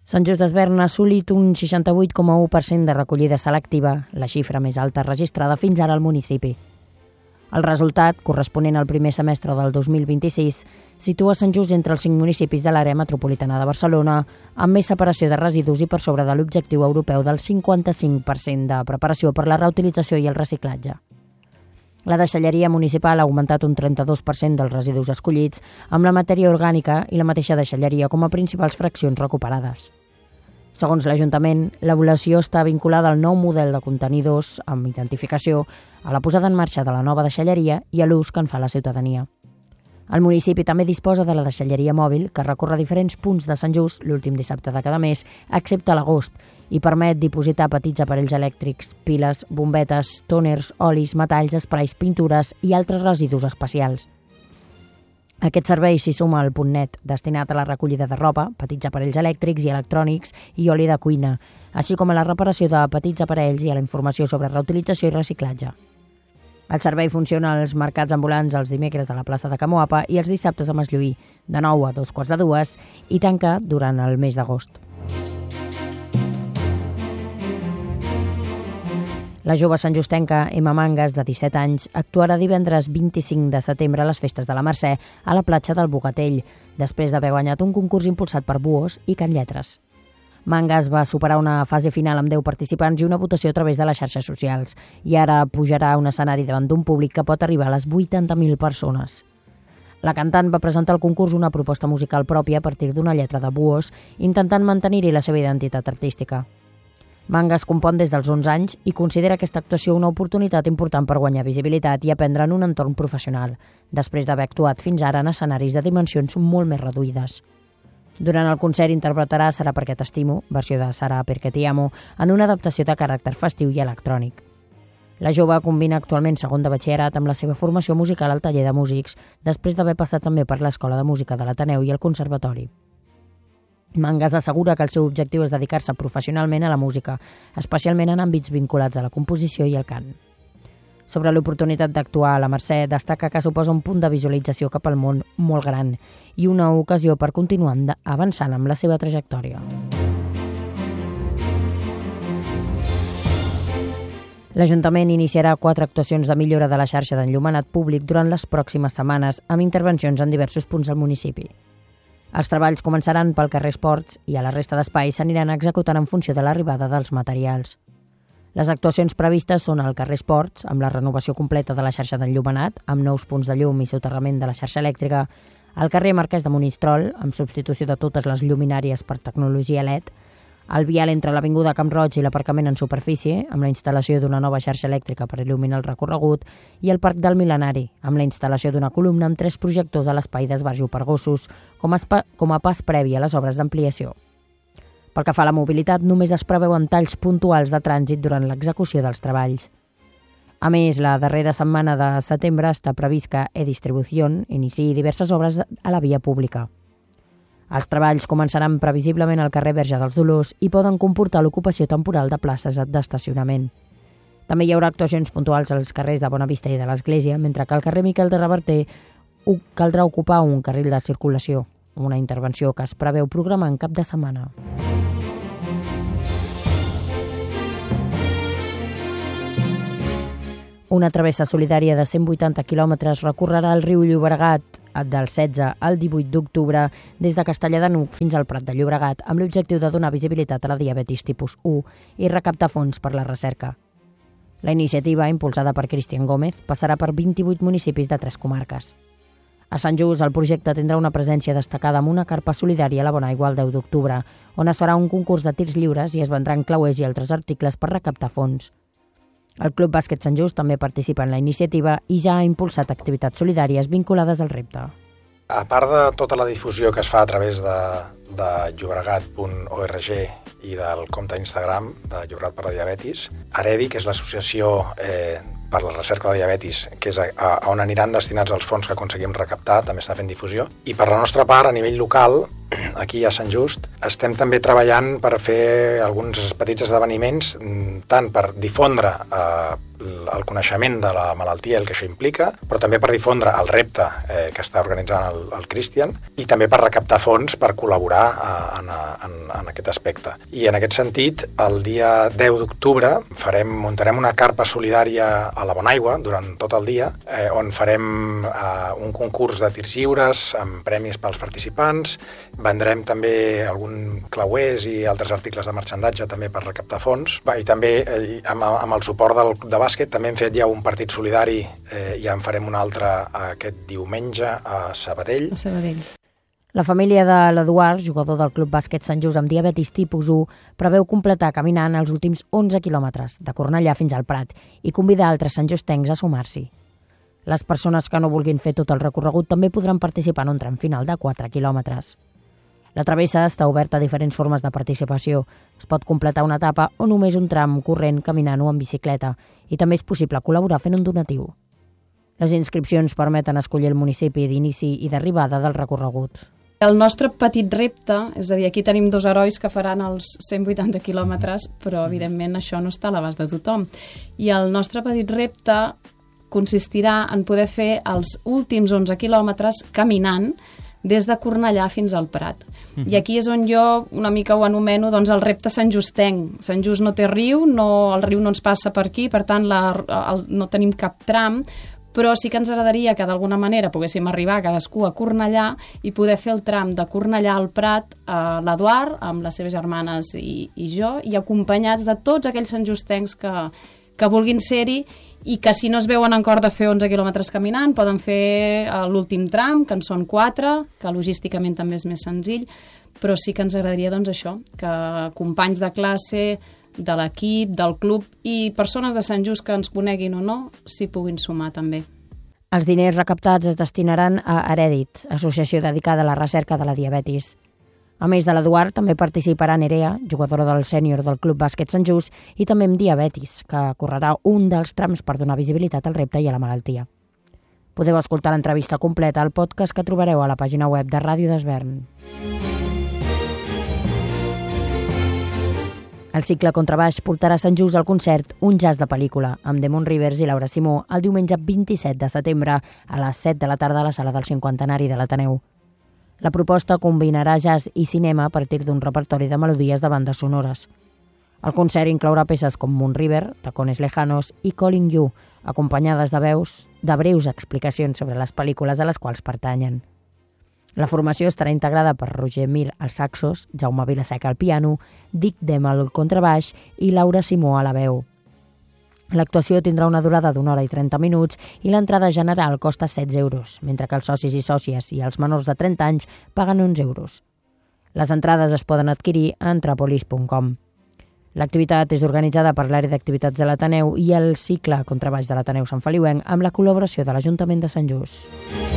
Sant Just Desvern ha assolit un 68,1% de recollida selectiva, la xifra més alta registrada fins ara al municipi. El resultat, corresponent al primer semestre del 2026, situa Sant Just entre els 5 municipis de l'àrea metropolitana de Barcelona, amb més separació de residus i per sobre de l'objectiu europeu del 55% de preparació per la reutilització i el reciclatge. La deixalleria municipal ha augmentat un 32% dels residus escollits, amb la matèria orgànica i la mateixa deixalleria com a principals fraccions recuperades. Segons l'Ajuntament, l'avaluació està vinculada al nou model de contenidors amb identificació, a la posada en marxa de la nova deixalleria i a l'ús que en fa la ciutadania. El municipi també disposa de la deixalleria mòbil, que recorre diferents punts de Sant Just l'últim dissabte de cada mes, excepte l'agost, i permet dipositar petits aparells elèctrics, piles, bombetes, tòners, olis, metalls, esprais, pintures i altres residus especials. Aquest servei s'hi suma al punt net, destinat a la recollida de roba, petits aparells elèctrics i electrònics i oli de cuina, així com a la reparació de petits aparells i a la informació sobre reutilització i reciclatge. El servei funciona als mercats ambulants els dimecres a la plaça de Camoapa i els dissabtes a Masllui, de 9 a 2:45, i tanca durant el mes d'agost. La jove santjustenca Emma Mangas, de 17 anys, actuarà divendres 25 de setembre a les festes de la Mercè a la platja del Bogatell, després d'haver guanyat un concurs impulsat per Buos i Can Lletres. Mangas va superar una fase final amb 10 participants i una votació a través de les xarxes socials, i ara pujarà a un escenari davant d'un públic que pot arribar a les 80.000 persones. La cantant va presentar al concurs una proposta musical pròpia a partir d'una lletra de Buos, intentant mantenir-hi la seva identitat artística. Mangas compon des dels 11 anys i considera aquesta actuació una oportunitat important per guanyar visibilitat i aprendre en un entorn professional, després d'haver actuat fins ara en escenaris de dimensions molt més reduïdes. Durant el concert interpretarà Serà perquè t'estimo, versió de Serà perquè t'hi amo, en una adaptació de caràcter festiu i electrònic. La jove combina actualment segon de batxillerat amb la seva formació musical al taller de músics, després d'haver passat també per l'Escola de Música de l'Ateneu i el Conservatori. Mangas assegura que el seu objectiu és dedicar-se professionalment a la música, especialment en àmbits vinculats a la composició i el cant. Sobre l'oportunitat d'actuar a la Mercè, destaca que suposa un punt de visualització cap al món molt gran i una ocasió per continuar avançant amb la seva trajectòria. L'Ajuntament iniciarà 4 actuacions de millora de la xarxa d'enllumenat públic durant les pròximes setmanes, amb intervencions en diversos punts del municipi. Els treballs començaran pel carrer Esports i a la resta d'espais s'aniran executant en funció de l'arribada dels materials. Les actuacions previstes són al carrer Esports, amb la renovació completa de la xarxa d'enllumenat, amb nous punts de llum i soterrament de la xarxa elèctrica, al carrer Marquès de Monistrol, amb substitució de totes les lluminàries per tecnologia LED, al vial entre l'Avinguda Camp Roig i l'aparcament en superfície, amb la instal·lació d'una nova xarxa elèctrica per il·luminar el recorregut, i el Parc del Mil·lenari, amb la instal·lació d'una columna amb 3 projectors a l'espai d'esbarjo per gossos, com a pas previ a les obres d'ampliació. Pel que fa a la mobilitat, només es preveuen talls puntuals de trànsit durant l'execució dels treballs. A més, la darrera setmana de setembre està previst que E-Distribución iniciï diverses obres a la via pública. Els treballs començaran previsiblement al carrer Verge dels Dolors i poden comportar l'ocupació temporal de places d'estacionament. També hi haurà actuacions puntuals als carrers de Bonavista i de l'Església, mentre que al carrer Miquel de Reverter caldrà ocupar un carril de circulació, una intervenció que es preveu programar en cap de setmana. Una travessa solidària de 180 quilòmetres recorrerà el riu Llobregat del 16 al 18 d'octubre des de Castellar de n'Hug fins al Prat de Llobregat amb l'objectiu de donar visibilitat a la diabetis tipus 1 i recaptar fons per la recerca. La iniciativa, impulsada per Cristian Gómez, passarà per 28 municipis de 3 comarques. A Sant Just, el projecte tindrà una presència destacada amb una carpa solidària a la Bonaigua el 10 d'octubre, on es farà un concurs de tirs lliures i es vendran clauers i altres articles per recaptar fons. El Club Bàsquet Sant Just també participa en la iniciativa i ja ha impulsat activitats solidàries vinculades al repte. A part de tota la difusió que es fa a través de llobregat.org i del compte Instagram de Llobregat per la Diabetis, AREDI, que és l'associació per la recerca de la diabetis, que és on aniran destinats els fons que aconseguim recaptar, també està fent difusió. I per la nostra part, a nivell local, aquí a Sant Just. Estem també treballant per fer alguns petits esdeveniments, tant per difondre el coneixement de la malaltia i el que això implica, però també per difondre el repte que està organitzant el Christian i també per recaptar fons per col·laborar en aquest aspecte. I en aquest sentit, el dia 10 d'octubre muntarem una carpa solidària a la Bonaigua durant tot el dia, on farem un concurs de tirs lliures amb premis pels participants, vendrem també algun clauers i altres articles de marxandatge també per recaptar fons, i també amb el suport de bàsquet també hem fet ja un partit solidari, ja en farem un altre aquest diumenge a Sabadell. La família de l'Eduard, jugador del Club Bàsquet Sant Just amb diabetis tipus 1, preveu completar caminant els últims 11 quilòmetres, de Cornellà fins al Prat, i convidar altres santjustencs a sumar-s'hi. Les persones que no vulguin fer tot el recorregut també podran participar en un tram final de 4 quilòmetres. La travessa està oberta a diferents formes de participació. Es pot completar una etapa o només un tram corrent, caminant o en bicicleta, i també és possible col·laborar fent un donatiu. Les inscripcions permeten escollir el municipi d'inici i d'arribada del recorregut. El nostre petit repte, és a dir, aquí tenim 2 herois que faran els 180 quilòmetres, però evidentment això no està a l'abast de tothom. I el nostre petit repte consistirà en poder fer els últims 11 quilòmetres caminant des de Cornellà fins al Prat. I aquí és on jo una mica ho anomeno doncs, el repte santjustenc. Sant Just no té riu, el riu no ens passa per aquí, per tant no tenim cap tram, però sí que ens agradaria que d'alguna manera poguéssim arribar cadascú a Cornellà i poder fer el tram de Cornellà al Prat a l'Eduard, amb les seves germanes i jo, i acompanyats de tots aquells santjustencs que vulguin ser-hi i que si no es veuen en cor de fer 11 quilòmetres caminant, poden fer l'últim tram, que en són 4, que logísticament també és més senzill, però sí que ens agradaria doncs, això, que companys de classe, de l'equip, del club i persones de Sant Just que ens coneguin o no, s'hi puguin sumar també. Els diners recaptats es destinaran a Heredit, associació dedicada a la recerca de la diabetis. A més de l'Eduard, també participarà Nerea, jugadora del sènior del Club Bàsquet Sant Just, i també amb diabetis, que correrà un dels trams per donar visibilitat al repte i a la malaltia. Podeu escoltar l'entrevista completa al podcast que trobareu a la pàgina web de Ràdio d'Esvern. El cicle Contrabaix portarà a Sant Just al concert Un jazz de pel·lícula, amb Damon Rivers i Laura Simó, el diumenge 27 de setembre a les 7 de la tarda a la sala del 50enari de l'Ateneu. La proposta combinarà jazz i cinema a partir d'un repertori de melodies de bandes sonores. El concert inclourà peces com Moon River, Tacones Lejanos i Calling You, acompanyades de breus explicacions sobre les pel·lícules a les quals pertanyen. La formació estarà integrada per Roger Mir als saxos, Jaume Vilaseca al piano, Dick Dem al contrabaix i Laura Simó a la veu. L'actuació tindrà una durada d'1 hora i 30 minuts i l'entrada general costa 16 euros, mentre que els socis i sòcies i els menors de 30 anys paguen 11 euros. Les entrades es poden adquirir a entrapolis.com. L'activitat és organitzada per l'àrea d'activitats de l'Ateneu i el cicle Contrabaix de l'Ateneu Sant Feliuenc amb la col·laboració de l'Ajuntament de Sant Just.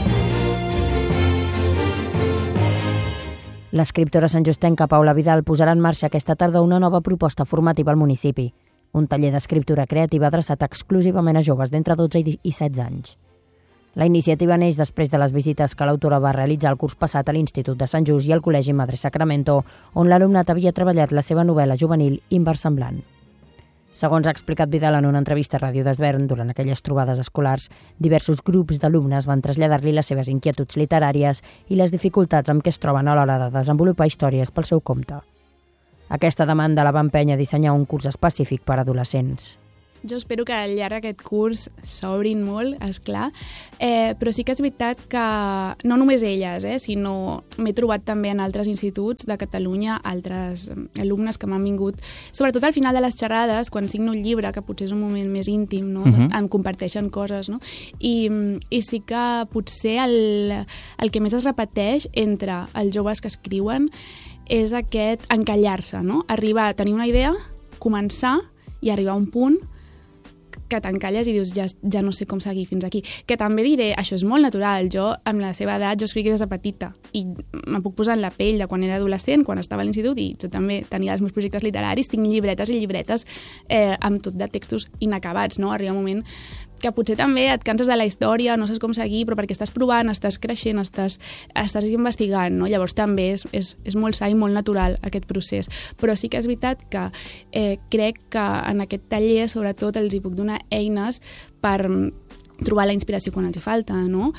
L'escriptora santjustenca Paula Vidal posarà en marxa aquesta tarda una nova proposta formativa al municipi, un taller d'escriptura creativa adreçat exclusivament a joves d'entre 12 i 16 anys. La iniciativa neix després de les visites que l'autora va realitzar el curs passat a l'Institut de Sant Just i al Col·legi Madre Sacramento, on l'alumnat havia treballat la seva novel·la juvenil Inversemblant. Segons ha explicat Vidal en una entrevista a Ràdio d'Esvern, durant aquelles trobades escolars, diversos grups d'alumnes van traslladar-li les seves inquietuds literàries i les dificultats amb què es troben a l'hora de desenvolupar històries pel seu compte. Aquesta demanda la va empènyer a dissenyar un curs específic per a adolescents. Jo espero que al llarg d'aquest curs s'obrin molt, esclar, però sí que és veritat que no només elles, sinó m'he trobat també en altres instituts de Catalunya, altres alumnes que m'han vingut, sobretot al final de les xerrades, quan signo un llibre, que potser és un moment més íntim, no? Em comparteixen coses, no? I sí que potser el que més es repeteix entre els joves que escriuen és aquest encallar-se, no? Arribar a tenir una idea, començar i arribar a un punt que t'encalles i dius ja no sé com seguir fins aquí. Que també diré, això és molt natural. Jo, amb la seva edat, jo escric des de petita i me puc posar en la pell de quan era adolescent, quan estava a l'institut, i jo també tenia els meus projectes literaris, tinc llibretes i llibretes amb tot de textos inacabats, no? Arriba un moment que potser també et canses de la història, no saps com seguir, però perquè estàs provant, estàs creixent, estàs investigant, no? Llavors també és molt sa i molt natural aquest procés. Però sí que és veritat que crec que en aquest taller sobretot els hi puc donar eines per trobar la inspiració quan els hi falta, no?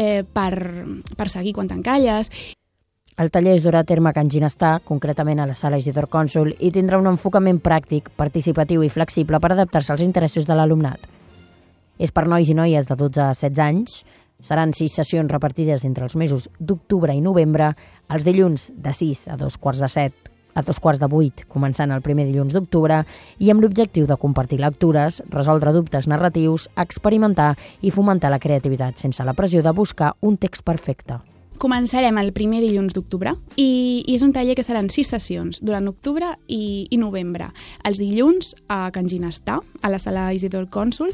Per seguir quan t'encalles. El taller es durà a terme a Can Ginestar, concretament a la sala Isidor Cònsol, i tindrà un enfocament pràctic, participatiu i flexible per adaptar-se als interessos de l'alumnat. És per nois i noies de 12 a 16 anys. Seran 6 sessions repartides entre els mesos d'octubre i novembre, els dilluns de 6 a 2:45 a 7:45, començant el primer dilluns d'octubre, i amb l'objectiu de compartir lectures, resoldre dubtes narratius, experimentar i fomentar la creativitat sense la pressió de buscar un text perfecte. Començarem el primer dilluns d'octubre i és un taller que seran 6 sessions durant octubre i novembre. Els dilluns a Can Ginestar, a la sala Isidor Cònsol,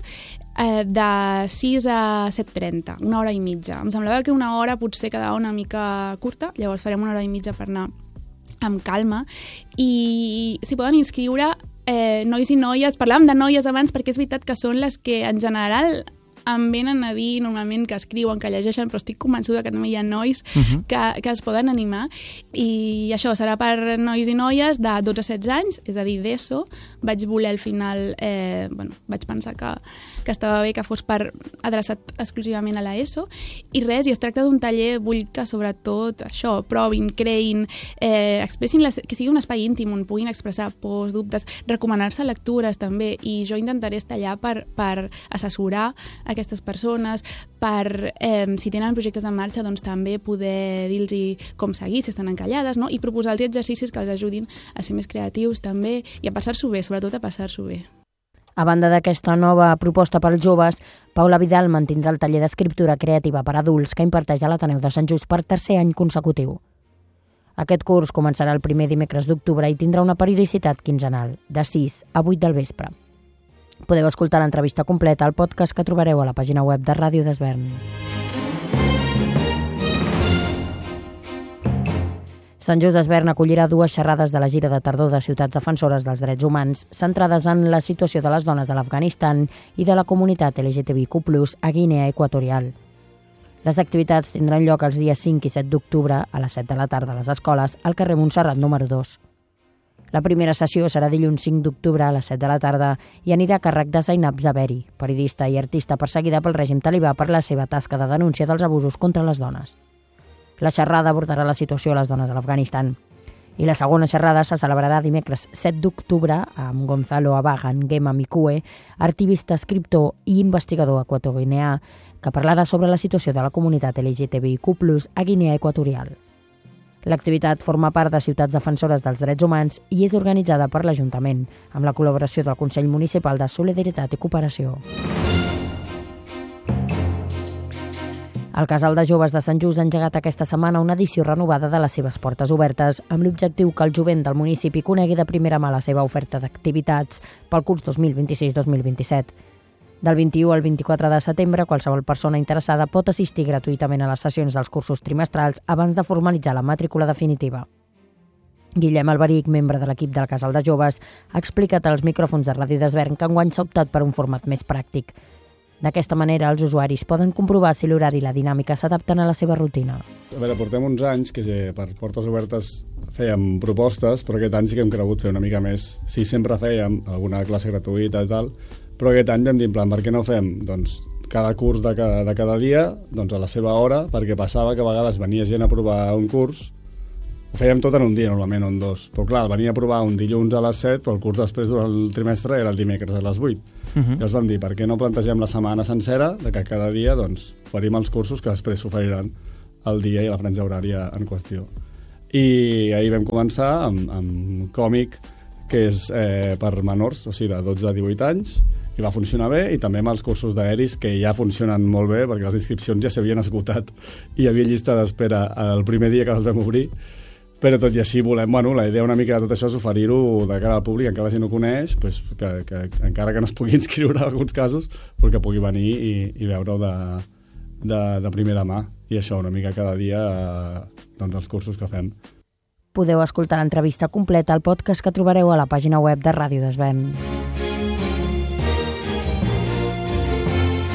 de 6 a 7:30, una hora i mitja. Em semblava que una hora potser quedava una mica curta, llavors farem una hora i mitja per anar amb calma, i s'hi poden inscriure nois i noies. Parlàvem de noies abans perquè és veritat que són les que en general em venen a dir normalment que escriuen, que llegeixen, però estic convençuda que també hi ha nois que es poden animar, i això serà per nois i noies de 12 a 16 anys, és a dir, d'ESO. Vaig voler al final, vaig pensar que estava bé que fos adreçat exclusivament a l'ESO, i res, i es tracta d'un taller, vull que sobretot això, provin, creïn, expressin, que sigui un espai íntim on puguin expressar pors, dubtes, recomanar-se lectures també, i jo intentaré estar allà per assessorar aquestes persones, per, si tenen projectes en marxa, doncs també poder dir-los com seguir, si estan encallades, no? I proposar-los exercicis que els ajudin a ser més creatius també, i a passar-s'ho bé, sobretot a passar-s'ho bé. A banda d'aquesta nova proposta per als joves, Paula Vidal mantindrà el taller d'escriptura creativa per adults que imparteix a l'Ateneu de Sant Just per 3è any consecutiu. Aquest curs començarà el primer dimecres d'octubre i tindrà una periodicitat quinzenal, de 6 a 8 del vespre. Podeu escoltar l'entrevista completa al podcast que trobareu a la pàgina web de Ràdio d'Esvern. Sant Just d'Esvern acollirà 2 xerrades de la gira de tardor de ciutats defensores dels drets humans, centrades en la situació de les dones a l'Afganistan i de la comunitat LGTBIQ+, a Guinea Equatorial. Les activitats tindran lloc els dies 5 i 7 d'octubre a les 7 de la tarda a les escoles al carrer Montserrat número 2. La primera sessió serà dilluns 5 d'octubre a les 7 de la tarda i anirà a càrrec de Zainab Zaberi, periodista i artista perseguida pel règim talibà per la seva tasca de denúncia dels abusos contra les dones. La xerrada abordarà la situació de les dones a l'Afganistan. I la segona xerrada se celebrarà dimecres 7 d'octubre amb Gonzalo Abagan Gema Mikue, activista, escriptor i investigador equatoguineà, que parlarà sobre la situació de la comunitat LGTBIQ+, a Guinea Equatorial. L'activitat forma part de Ciutats Defensores dels Drets Humans i és organitzada per l'Ajuntament, amb la col·laboració del Consell Municipal de Solidaritat i Cooperació. El Casal de Joves de Sant Just ha engegat aquesta setmana una edició renovada de les seves portes obertes, amb l'objectiu que el jovent del municipi conegui de primera mà la seva oferta d'activitats pel curs 2026-2027. Del 21 al 24 de setembre, qualsevol persona interessada pot assistir gratuïtament a les sessions dels cursos trimestrals abans de formalitzar la matrícula definitiva. Guillem Alberic, membre de l'equip del Casal de Joves, ha explicat als micròfons de Ràdio d'Esvern que enguany s'ha optat per un format més pràctic. D'aquesta manera, els usuaris poden comprovar si l'horari i la dinàmica s'adapten a la seva rutina. A veure, portem uns anys que per Portes Obertes fèiem propostes, però aquest any sí que hem cregut fer una mica més. Sí, sempre fèiem alguna classe gratuïta i tal, però aquest any vam dir, en plan, per què no fem cada curs de cada dia a la seva hora, perquè passava que a vegades venia gent a provar un curs. Ho fèiem tot en un dia, normalment, o en 2. Però clar, venia a provar un dilluns a les 7, però el curs després durant el trimestre era el dimecres a les 8. Llavors vam dir, per què no plantegem la setmana sencera, de que cada dia oferim els cursos que després s'oferiran el dia i la franja horària en qüestió. I ahir vam començar amb còmic, que és per menors, o sigui, de 12 a 18 anys, i va funcionar bé, i també amb els cursos d'aeris, que ja funcionen molt bé, perquè les inscripcions ja s'havien esgotat i hi havia llista d'espera el primer dia que les vam obrir. Però tot i així volem, la idea una mica de tot això és oferir-ho de cara al públic, encara la gent ho coneix, que encara que no es pugui inscriure en alguns casos, però que pugui venir i veure-ho de primera mà. I això, una mica cada dia, els cursos que fem. Podeu escoltar l'entrevista completa al podcast que trobareu a la pàgina web de Ràdio d'Esvern.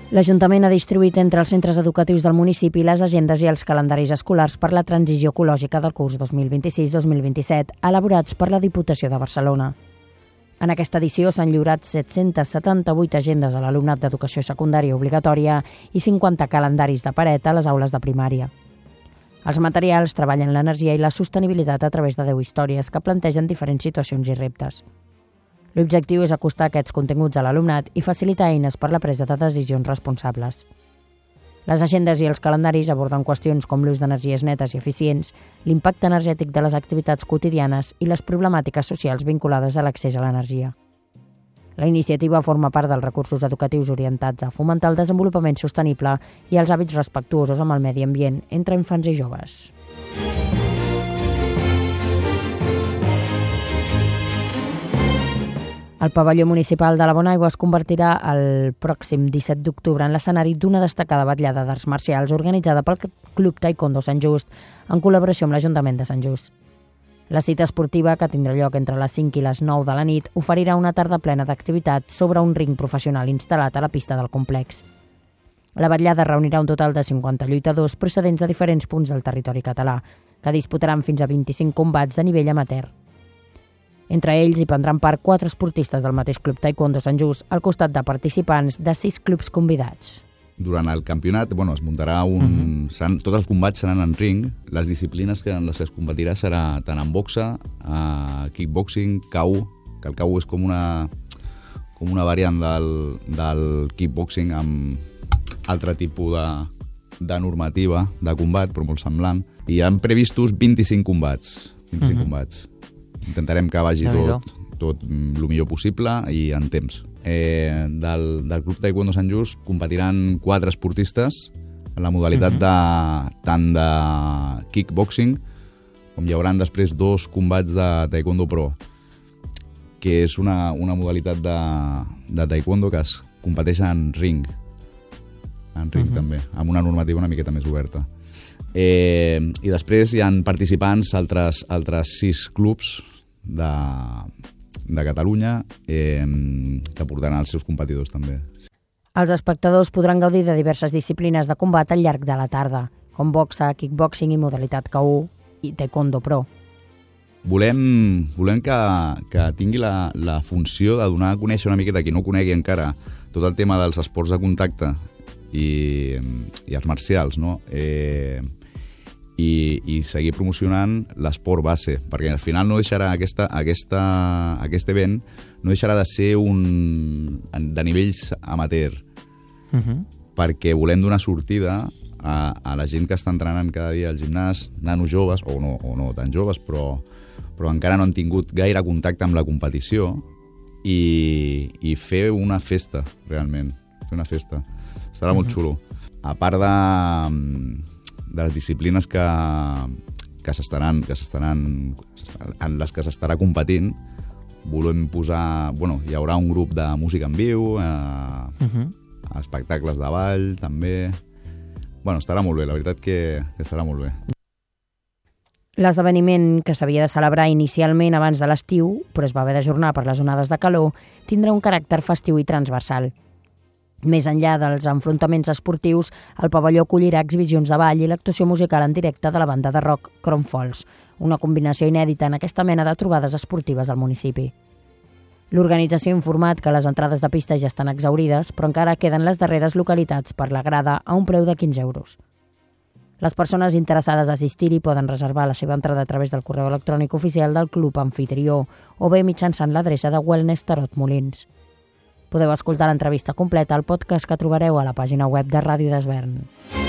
L'Ajuntament ha distribuït entre els centres educatius del municipi les agendes i els calendaris escolars per la transició ecològica del curs 2026-2027, elaborats per la Diputació de Barcelona. En aquesta edició s'han lliurat 778 agendes a l'alumnat d'educació secundària obligatòria i 50 calendaris de paret a les aules de primària. Els materials treballen l'energia i la sostenibilitat a través de 10 històries que plantegen diferents situacions i reptes. L'objectiu és acostar aquests continguts a l'alumnat i facilitar eines per la presa de decisions responsables. Les agendes i els calendaris aborden qüestions com l'ús d'energies netes i eficients, l'impacte energètic de les activitats quotidianes i les problemàtiques socials vinculades a l'accés a l'energia. La iniciativa forma part dels recursos educatius orientats a fomentar el desenvolupament sostenible i els hàbits respectuosos amb el medi ambient entre infants i joves. El pavelló municipal de la Bonaigua es convertirà el pròxim 17 d'octubre en l'escenari d'una destacada vetllada d'arts marcials organitzada pel Club Taekwondo Sant Just en col·laboració amb l'Ajuntament de Sant Just. La cita esportiva, que tindrà lloc entre les 5 i les 9 de la nit, oferirà una tarda plena d'activitat sobre un ring professional instal·lat a la pista del complex. La vetllada reunirà un total de 50 lluitadors procedents de diferents punts del territori català, que disputaran fins a 25 combats de nivell amateur. Entre ells hi prendran part 4 esportistes del mateix Club Taekwondo Sant Just, al costat de participants de 6 clubs convidats. Durant el campionat es muntarà tots els combats seran en ring. Les disciplines en les que es competirà serà tant en boxa, kickboxing, KO, que el KO és com una variant del kickboxing amb altre tipus de normativa de combat, però molt semblant. I han previstos 25 combats. Intentarem que vagi tot el millor possible i en temps. Del Club Taekwondo Sant Just competiran 4 esportistes en la modalitat tant de kickboxing com hi haurà després 2 combats de Taekwondo Pro, que és una modalitat de Taekwondo que es competeix en ring. També, amb una normativa una miqueta més oberta. I després hi ha participants altres 6 clubs de Catalunya que portaran els seus competidors també. Els espectadors podran gaudir de diverses disciplines de combat al llarg de la tarda, com boxa, kickboxing i modalitat KO i Taekwondo Pro. Volem que tingui la funció de donar a conèixer una miqueta a qui no conegui encara tot el tema dels esports de contacte i arts marcials, no? I seguir promocionant l'esport base, perquè al final no deixarà aquest event no deixarà de ser de nivells amateur, perquè volem donar sortida a la gent que està entrenant cada dia al gimnàs, nanos joves o no tan joves, però encara no han tingut gaire contacte amb la competició, i fer una festa, realment, fer una festa. Estarà molt xulo. A part de les disciplines que s'estaran en les que s'estarà competint, volem posar... hi haurà un grup de música en viu, espectacles de ball, també... estarà molt bé, la veritat que estarà molt bé. L'esdeveniment, que s'havia de celebrar inicialment abans de l'estiu, però es va haver d'ajornar per les onades de calor, tindrà un caràcter festiu i transversal. Més enllà dels enfrontaments esportius, el pavelló acollirà exhibicions de ball i l'actuació musical en directe de la banda de rock Chrome Falls, una combinació inèdita en aquesta mena de trobades esportives al municipi. L'organització ha informat que les entrades de pista ja estan exhaurides, però encara queden les darreres localitats per la grada a un preu de 15 euros. Les persones interessades a assistir-hi poden reservar la seva entrada a través del correu electrònic oficial del Club Amfitrió o bé mitjançant l'adreça de Wellness Tarot Molins. Podeu escoltar l'entrevista completa al podcast que trobareu a la pàgina web de Ràdio d'Esvern.